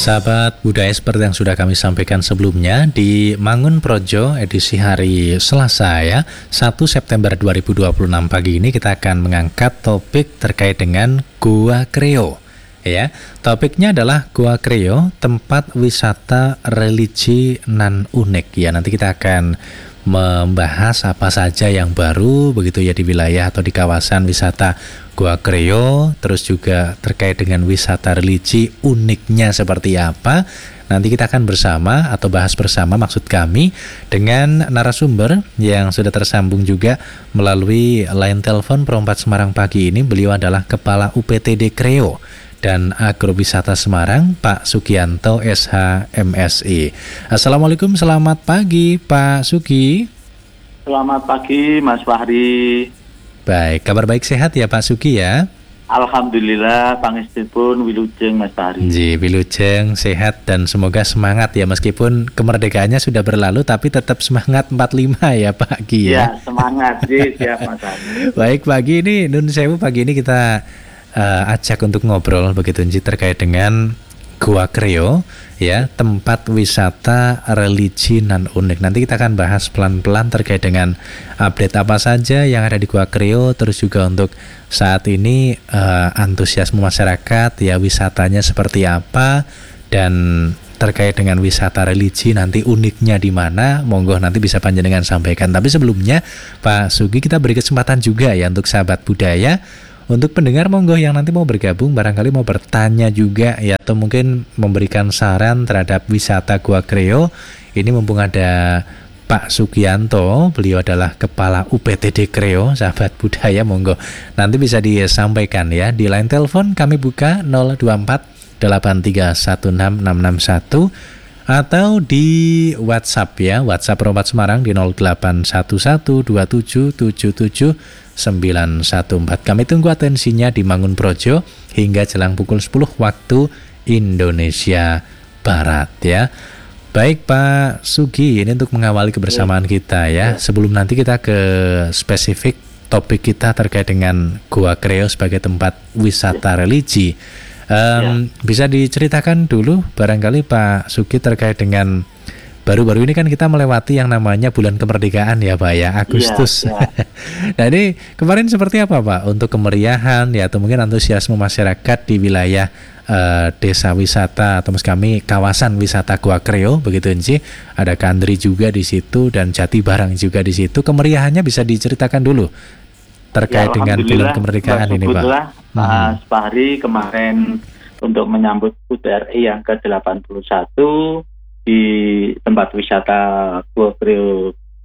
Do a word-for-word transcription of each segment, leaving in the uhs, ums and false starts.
Sahabat budaya, seperti yang sudah kami sampaikan sebelumnya, di Mangun Projo edisi hari Selasa ya, satu September dua ribu dua puluh enam pagi ini kita akan mengangkat topik terkait dengan Gua Kreo. Ya, topiknya adalah Gua Kreo, tempat wisata religi nan unik. Ya, nanti kita akan membahas apa saja yang baru begitu ya di wilayah atau di kawasan wisata Gua Kreo, terus juga terkait dengan wisata religi uniknya seperti apa. Nanti kita akan bersama atau bahas bersama, maksud kami, dengan narasumber yang sudah tersambung juga melalui line telepon Perompat Semarang pagi ini. Beliau adalah Kepala U P T D Kreo dan Agrowisata Semarang, Pak Sugianto S H M Si. Assalamualaikum, selamat pagi Pak Sugi. Selamat pagi Mas Fahri. Baik, kabar baik sehat ya Pak Sugi ya? Alhamdulillah, pangestipun wilujeng Mas Fahri. Ji, wilujeng, sehat dan semoga semangat ya, meskipun kemerdekaannya sudah berlalu tapi tetap semangat empat puluh lima ya Pak Gi ya. Ya, semangat sih, siap Mas Fahri. Baik pagi ini, Nun Sewu, pagi ini kita uh, ajak untuk ngobrol begitu Nji terkait dengan Gua Kreo ya, tempat wisata religi nan unik. Nanti kita akan bahas pelan-pelan terkait dengan update apa saja yang ada di Gua Kreo, terus juga untuk saat ini uh, antusiasme masyarakat ya, wisatanya seperti apa, dan terkait dengan wisata religi nanti uniknya di mana. Monggo nanti bisa panjenengan sampaikan. Tapi sebelumnya Pak Sugi, kita beri kesempatan juga ya untuk sahabat budaya, untuk pendengar monggo yang nanti mau bergabung, barangkali mau bertanya juga ya, atau mungkin memberikan saran terhadap wisata Gua Kreo. Ini mumpung ada Pak Sugianto, beliau adalah Kepala U P T D Kreo, sahabat budaya, monggo nanti bisa disampaikan ya. Di line telepon kami buka nol dua empat delapan tiga satu enam enam enam satu, atau di WhatsApp ya, WhatsApp Perompat Semarang di nol delapan satu satu dua tujuh tujuh tujuh sembilan satu empat. Kami tunggu atensinya di Mangun Projo hingga jelang pukul sepuluh waktu Indonesia Barat ya. Baik Pak Sugi, ini untuk mengawali kebersamaan kita ya. Sebelum nanti kita ke spesifik topik kita terkait dengan Gua Kreo sebagai tempat wisata religi, um, ya. Bisa diceritakan dulu barangkali Pak Sugi terkait dengan baru-baru ini kan kita melewati yang namanya bulan kemerdekaan ya Pak ya, Agustus. Ya, ya. Nah ini kemarin seperti apa Pak untuk kemeriahan ya, atau mungkin antusiasme masyarakat di wilayah uh, desa wisata atau mas kami kawasan wisata Gua Kreo begitu Nci. Ada Kandri juga di situ dan Jati Barang juga di situ. Kemeriahannya bisa diceritakan dulu terkait ya, dengan bulan kemerdekaan ini Pak. Mas Fahri, kemarin untuk menyambut H U T R I yang ke delapan puluh satu di tempat wisata Gua Kreo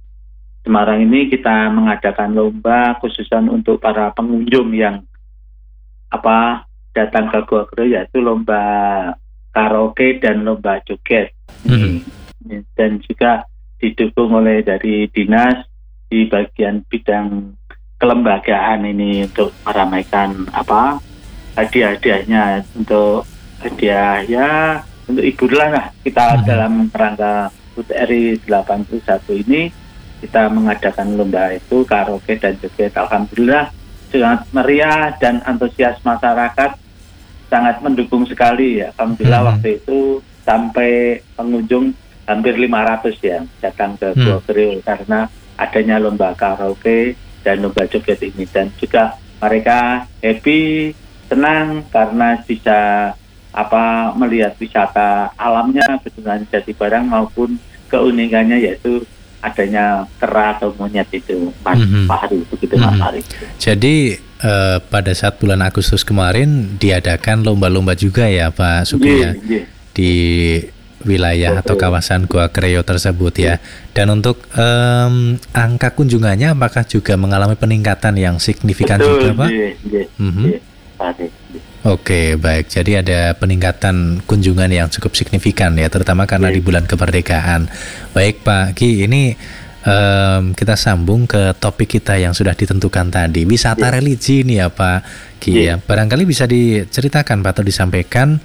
Semarang ini kita mengadakan lomba khususan untuk para pengunjung yang apa datang ke Gua Kreo, yaitu lomba karaoke dan lomba joget. Mm-hmm. Dan juga didukung oleh dari dinas di bagian bidang kelembagaan ini untuk meramaikan apa hadiah-hadiahnya, untuk hadiah ya untuk hiburan lah kita. Hmm. Dalam rangka H U T R I delapan puluh satu ini kita mengadakan lomba itu karaoke dan joget. Alhamdulillah sangat meriah dan antusias masyarakat sangat mendukung sekali ya. Alhamdulillah. Hmm. Waktu itu sampai pengunjung hampir lima ratus ya datang ke Gua Kreo hmm. karena adanya lomba karaoke dan lomba joget ini, dan juga mereka happy, senang karena bisa apa melihat wisata alamnya dengan Jati Barang maupun keunikannya yaitu adanya kera atau monyet itu Mas mm-hmm. Fahri, begitu mm-hmm. Mas Fahri. Jadi eh, pada saat bulan Agustus kemarin diadakan lomba-lomba juga ya Pak Sugi ya, yeah. di wilayah oh, atau kawasan Gua Kreo tersebut ya. Dan untuk um, angka kunjungannya apakah juga mengalami peningkatan yang signifikan? Betul, juga Pak? Iya, iya, mm-hmm. iya. Oke, baik. Jadi ada peningkatan kunjungan yang cukup signifikan ya, terutama karena yeah. di bulan kemerdekaan. Baik Pak Ki, ini um, kita sambung ke topik kita yang sudah ditentukan tadi, wisata yeah. religi ini ya Pak Ki yeah. ya. Barangkali bisa diceritakan Pak atau disampaikan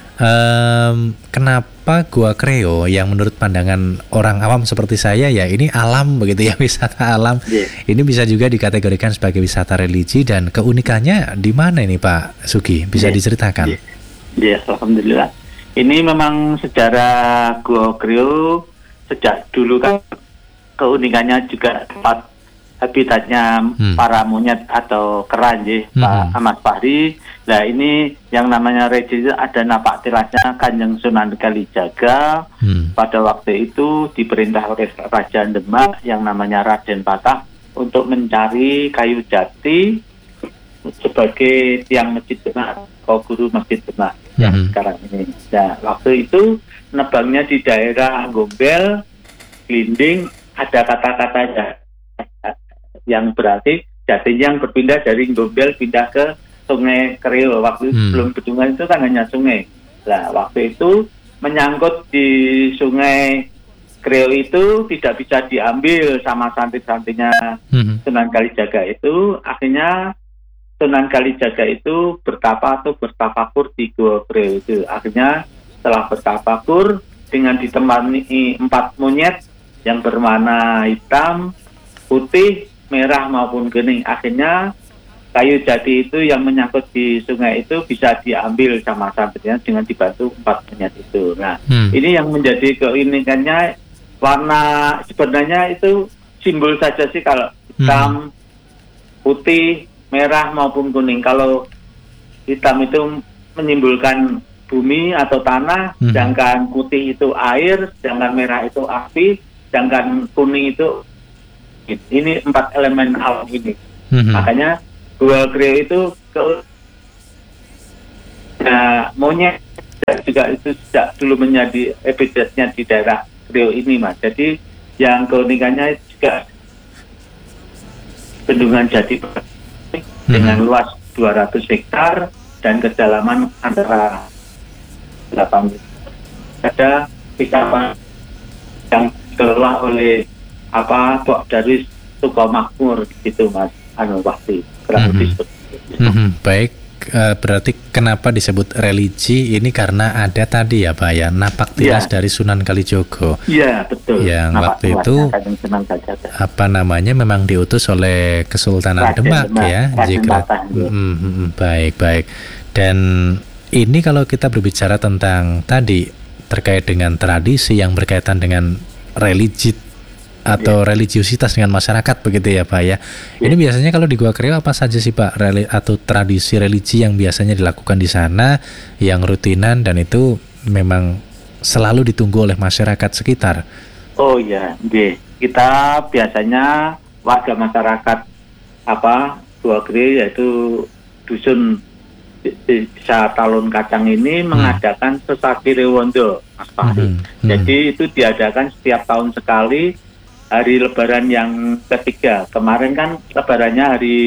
um, kenapa Gua Kreo yang menurut pandangan orang awam seperti saya ya ini alam begitu ya, wisata alam. Yeah. Ini bisa juga dikategorikan sebagai wisata religi, dan keunikannya di mana ini Pak Sugi? Bisa yeah. diceritakan? Yeah. Yeah, alhamdulillah. Ini memang sejarah Gua Kreo sejak dulu kan keunikannya juga tempat habitatnya hmm. para monyet atau kera ya, hmm. Pak Ahmad Fahri. Nah ini yang namanya Religi itu ada napak tilasnya Kanjeng Sunan Kalijaga. Hmm. Pada waktu itu diperintah oleh Raja Demak yang namanya Raden Patah untuk mencari kayu jati sebagai tiang masjid Demak atau guru masjid Demak mm-hmm. yang sekarang ini. Nah waktu itu nebangnya di daerah Gombel, Glinding, ada kata-katanya yang berarti jatinya yang berpindah dari Gombel pindah ke Sungai Kreo. Waktu itu mm. belum bendungan itu kan hanya sungai. Nah waktu itu menyangkut di Sungai Kreo itu tidak bisa diambil sama santri-santrinya mm-hmm. Sunan Kalijaga itu. Akhirnya Sunan Kalijaga itu bertapa atau bertafakur di Gua Kreo itu. Akhirnya setelah bertafakur dengan ditemani empat monyet yang berwarna hitam, putih, merah maupun kuning. Akhirnya kayu jati itu yang menyangkut di sungai itu bisa diambil sama santrinya dengan dibantu empat monyet itu. Nah, hmm. ini yang menjadi keunikannya warna sebenarnya itu simbol saja sih kalau hitam, hmm. putih, merah maupun kuning. Kalau hitam itu menyimbolkan bumi atau tanah, hmm. sedangkan putih itu air, sedangkan merah itu api, sedangkan kuning itu ini empat elemen alam ini. Hmm. Makanya Gua Kreo itu ke nah, monyet juga itu sejak dulu menjadi habitatnya di daerah Kreo ini, Mas. Jadi yang keunikannya juga bendungan jati dengan luas dua ratus hektar dan kedalaman antara delapan ada wisata yang dikelola oleh apa Pak Darwis Sukomakmur gitu, Mas anu Wakti kurang lebih seperti itu. Mm-hmm. Baik, uh, berarti kenapa disebut religi ini karena ada tadi ya Pak ya napak tilas ya. Dari Sunan Kalijogo. Iya betul. Yang napak waktu itu apa namanya memang diutus oleh Kesultanan Raden Demak, Demak ya. Jika mm-hmm. baik baik. Dan ini kalau kita berbicara tentang tadi terkait dengan tradisi yang berkaitan dengan religi atau yeah. religiusitas dengan masyarakat begitu ya Pak ya. Yeah. Ini biasanya kalau di Gua Kreo apa saja sih Pak Reli- atau tradisi religi yang biasanya dilakukan di sana yang rutinan dan itu memang selalu ditunggu oleh masyarakat sekitar? Oh ya, yeah. kita biasanya warga masyarakat apa Gua Kreo yaitu dusun Desa Talun Kacang ini hmm. mengadakan Sesaki Rewondo, Mas Fahri. Hmm. Hmm. Jadi itu diadakan setiap tahun sekali. Hari Lebaran yang ketiga kemarin kan Lebarannya hari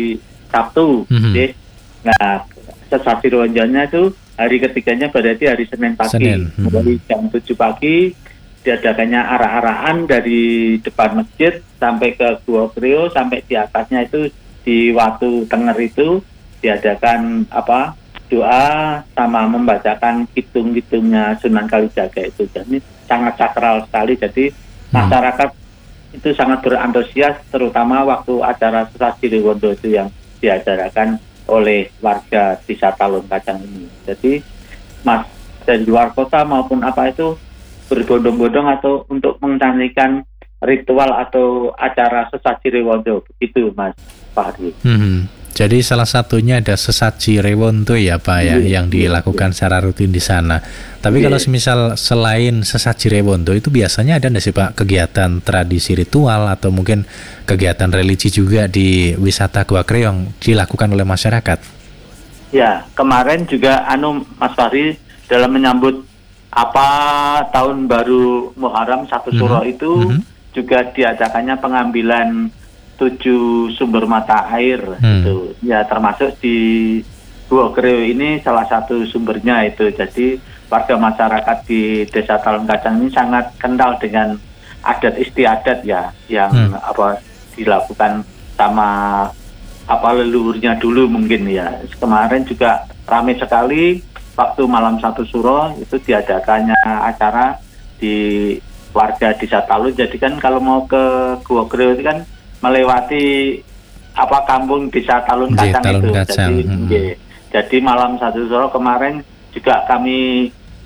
Sabtu, mm-hmm. deh. Nah Sesaki Rewandonya itu hari ketiganya berarti hari Senin pagi, Senin. Mm-hmm. Dari jam tujuh pagi diadakannya arah-arahan dari depan masjid sampai ke Gua Kreo sampai di atasnya itu di Watu Tenger itu diadakan apa doa sama membacakan kitung-kitungnya Sunan Kalijaga itu. Jadi sangat sakral sekali. Jadi mm. masyarakat itu sangat berantusias terutama waktu acara Sesaki Rewondo itu yang diadakan oleh warga Desa Talun Kacang ini. Jadi mas dari luar kota maupun apa itu berbondong-bondong atau untuk mencantikkan ritual atau acara Sesaki Rewondo begitu Mas Fahri. Hmm. Jadi salah satunya ada sesaji Rewondo ya Pak ya, yeah, yang dilakukan yeah. secara rutin di sana. Tapi yeah. kalau semisal selain sesaji Rewondo itu biasanya ada nggak sih Pak kegiatan tradisi ritual atau mungkin kegiatan religi juga di wisata Gua Kreo yang dilakukan oleh masyarakat? Ya kemarin juga anu Mas Fahri dalam menyambut apa tahun baru Muharram satu Suro mm-hmm. itu mm-hmm. juga diadakannya pengambilan tujuh sumber mata air hmm. itu ya termasuk di Gua Kreo ini salah satu sumbernya itu. Jadi warga masyarakat di Desa Talun Kacang ini sangat kental dengan adat istiadat ya yang hmm. apa dilakukan sama apa leluhurnya dulu mungkin ya. Kemarin juga ramai sekali waktu malam satu Suro itu diadakannya acara di warga Desa Talun. Jadi kan kalau mau ke Gua Kreo itu kan melewati apa kampung Desa Talun Kacang Talun itu. Kacang. Jadi, hmm. ye, jadi malam satu Suro kemarin juga kami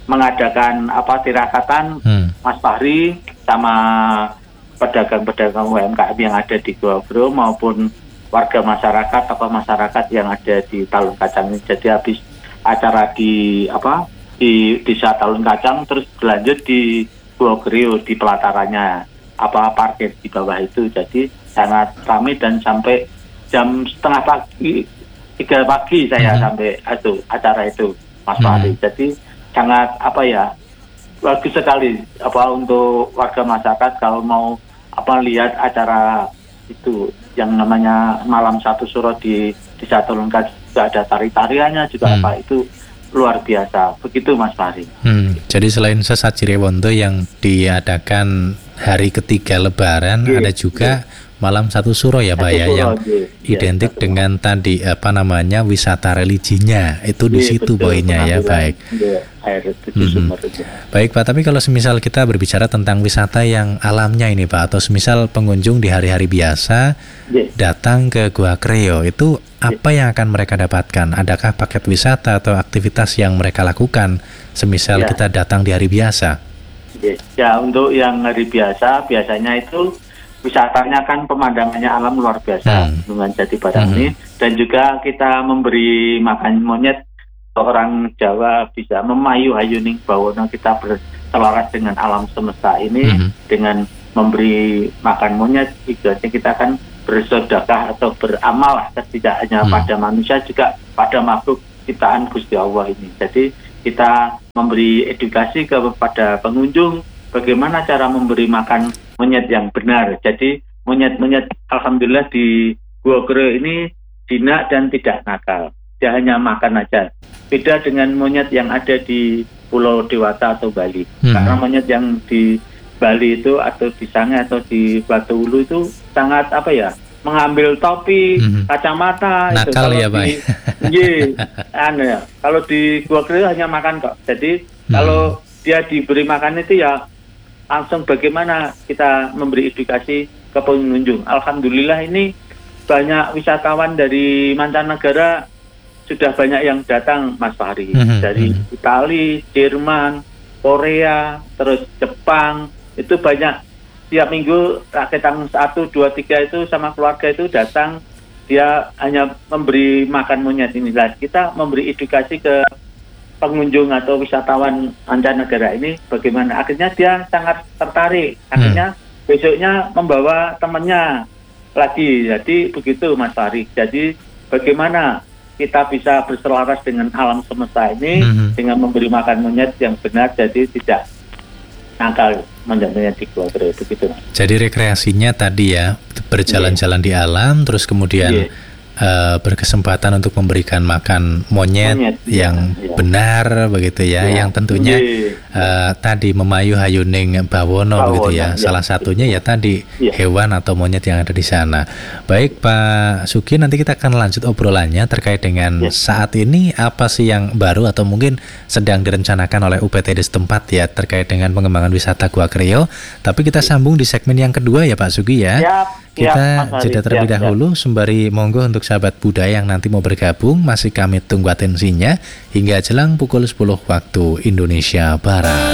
mengadakan apa tirakatan Hmm. Mas Fahri sama pedagang-pedagang U M K M yang ada di Gua Bro maupun warga masyarakat atau masyarakat yang ada di Talun Kacang ini. Jadi habis acara di apa di desa Talun Kacang terus berlanjut di Gua Grio di pelatarannya apa parkir di bawah itu. Jadi sangat ramai dan sampai jam setengah pagi tiga pagi saya Hmm. sampai itu acara itu Mas Hmm. Fahri. Jadi sangat apa ya bagus sekali apa untuk warga masyarakat kalau mau apa lihat acara itu yang namanya malam satu suro di di Talun Kacang, juga ada tari-tariannya juga Hmm. apa itu luar biasa. Begitu Mas Fahri. Hmm, jadi selain sesaji Rewondo yang diadakan hari ketiga Lebaran, Iya, ada juga malam satu suro ya Pak Satu ya, suro, yang iya. identik Iya, satu dengan tadi apa namanya wisata religinya, itu di Iya, situ betul, poinnya ya. pengambilan, Baik. iya, air tujuh Mhm. sumber itu. Baik Pak, tapi kalau semisal kita berbicara tentang wisata yang alamnya ini Pak, atau semisal pengunjung di hari-hari biasa Iya. datang ke Gua Kreo, itu apa yang akan mereka dapatkan? Adakah paket wisata atau aktivitas yang mereka lakukan semisal Ya. kita datang di hari biasa? Iya. Ya untuk yang hari biasa biasanya itu wisatanya kan pemandangannya alam luar biasa Hmm. dengan Jati Barang Hmm. ini, dan juga kita memberi makan monyet. Orang Jawa bisa memayu hayuning bawono, kita berselaras dengan alam semesta ini Mhm. dengan memberi makan monyet. Ibaratnya kita akan bersedekah atau beramal tidak hanya Hmm. pada manusia juga pada makhluk ciptaan Gusti Allah ini. Jadi kita memberi edukasi kepada pengunjung bagaimana cara memberi makan monyet yang benar. Jadi monyet-monyet alhamdulillah di Gua Kreo ini jinak dan tidak nakal. Dia hanya makan aja. Beda dengan monyet yang ada di Pulau Dewata atau Bali. Hmm. Karena monyet yang di Bali itu atau di Sangai atau di Batu Ulu itu sangat apa ya? Mengambil topi, Hmm. kacamata. itu. Nakal Kalau ya, Pak. di- Iya, anu ya. Kalau di Gua Kreo hanya makan kok. Jadi Hmm. kalau dia diberi makan itu ya langsung bagaimana kita memberi edukasi ke pengunjung. Alhamdulillah ini banyak wisatawan dari mancanegara sudah banyak yang datang Mas Fahri. Mhm, Dari mhm. Italia, Jerman, Korea, terus Jepang, itu banyak. Tiap minggu raketang satu, dua, tiga itu sama keluarga itu datang, dia hanya memberi makan monyet inilah. Kita memberi edukasi ke pengunjung atau wisatawan mancanegara ini bagaimana. Akhirnya dia sangat tertarik. Akhirnya besoknya membawa temannya lagi. Jadi begitu Mas Fahri. Jadi bagaimana kita bisa berselaras dengan alam semesta ini Mhm. dengan memberi makan monyet yang benar, jadi tidak nakal monyet-monyet di Gua Kreo. Begitu Mas. Jadi rekreasinya tadi ya berjalan-jalan di alam, terus kemudian Iya. eh, berkesempatan untuk memberikan makan monyet, Monyet, yang iya. benar begitu ya, Iya. yang tentunya Iya. eh, tadi memayu hayuning bawono Bawono, begitu ya. iya. Salah satunya ya tadi Iya. hewan atau monyet yang ada di sana. Baik Pak Sugi, nanti kita akan lanjut obrolannya terkait dengan Iya. saat ini apa sih yang baru atau mungkin sedang direncanakan oleh U P T D setempat ya terkait dengan pengembangan wisata Gua Kreo. Tapi kita sambung di segmen yang kedua ya Pak Sugi ya. Siap, siap, Kita Mas Fahri. jeda terlebih Siap, siap. dahulu sembari monggo untuk sahabat budaya yang nanti mau bergabung, masih kami tunggu atensinya hingga jelang pukul sepuluh waktu Indonesia Barat.